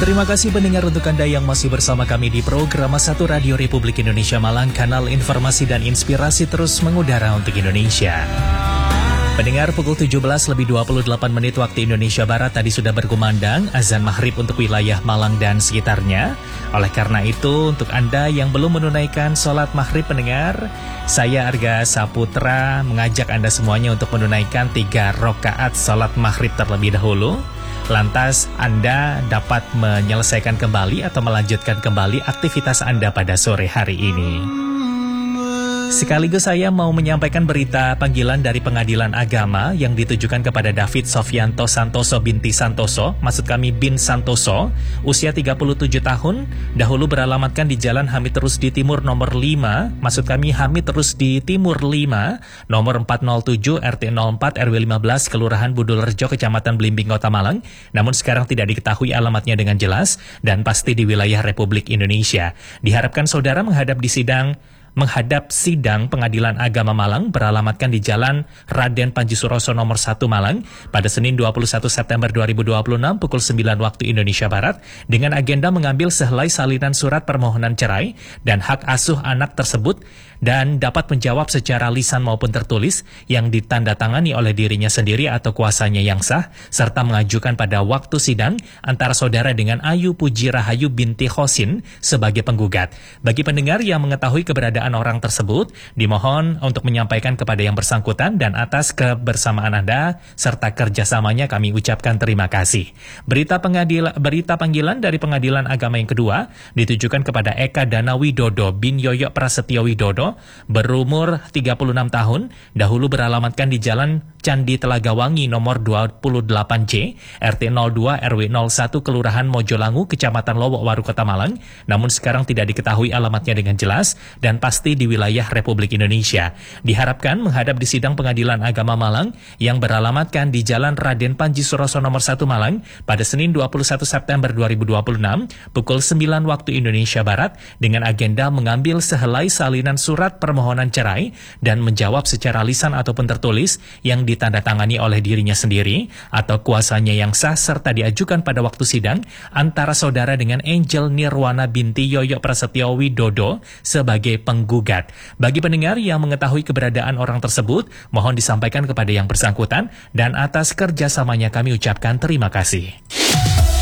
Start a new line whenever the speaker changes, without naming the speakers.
Terima kasih pendengar untuk Anda yang masih bersama kami di program 1 Radio Republik Indonesia Malang, kanal informasi dan inspirasi terus mengudara untuk Indonesia. Pendengar, pukul 17:28 waktu Indonesia Barat tadi sudah berkumandang azan maghrib untuk wilayah Malang dan sekitarnya. Oleh karena itu, untuk Anda yang belum menunaikan sholat maghrib pendengar, saya Arga Saputra mengajak Anda semuanya untuk menunaikan 3 rakaat sholat maghrib terlebih dahulu. Lantas Anda dapat menyelesaikan kembali atau melanjutkan kembali aktivitas Anda pada sore hari ini. Sekaligus saya mau menyampaikan berita panggilan dari Pengadilan Agama yang ditujukan kepada David Sofianto Santoso binti Santoso, maksud kami bin Santoso, usia 37 tahun, dahulu beralamatkan di Jalan Hamid Terus di Timur nomor 5, maksud kami Hamid Terus di Timur 5, nomor 407 RT 04 RW 15 Kelurahan Budulrejo, Kecamatan Blimbing, Kota Malang, namun sekarang tidak diketahui alamatnya dengan jelas dan pasti di wilayah Republik Indonesia. Diharapkan saudara menghadap sidang Pengadilan Agama Malang beralamatkan di Jalan Raden Panji Suroso nomor 1 Malang pada Senin 21 September 2026 pukul 9 waktu Indonesia Barat dengan agenda mengambil sehelai salinan surat permohonan cerai dan hak asuh anak tersebut dan dapat menjawab secara lisan maupun tertulis yang ditandatangani oleh dirinya sendiri atau kuasanya yang sah serta mengajukan pada waktu sidang antara saudara dengan Ayu Puji Rahayu binti Khosin sebagai penggugat. Bagi pendengar yang mengetahui keberadaan orang tersebut, dimohon untuk menyampaikan kepada yang bersangkutan dan atas kebersamaan Anda serta kerjasamanya kami ucapkan terima kasih. Berita panggilan dari Pengadilan Agama yang kedua ditujukan kepada Eka Dana Widodo bin Yoyo Prasetyo Widodo, berumur 36 tahun, dahulu beralamatkan di Jalan Candi Telagawangi nomor 28C, RT 02 RW 01 Kelurahan Mojolangu, Kecamatan Lowokwaru, Kota Malang, namun sekarang tidak diketahui alamatnya dengan jelas dan pasti di wilayah Republik Indonesia. Diharapkan menghadap di sidang Pengadilan Agama Malang yang beralamatkan di Jalan Raden Panji Suroso nomor 1 Malang pada Senin 21 September 2026 pukul 9 waktu Indonesia Barat dengan agenda mengambil sehelai salinan surat permohonan cerai dan menjawab secara lisan ataupun tertulis yang ditandatangani oleh dirinya sendiri atau kuasanya yang sah serta diajukan pada waktu sidang antara saudara dengan Angel Nirwana binti Yoyo Prasetyo Widodo sebagai penggugat. Bagi pendengar yang mengetahui keberadaan orang tersebut, mohon disampaikan kepada yang bersangkutan dan atas kerjasamanya kami ucapkan terima kasih.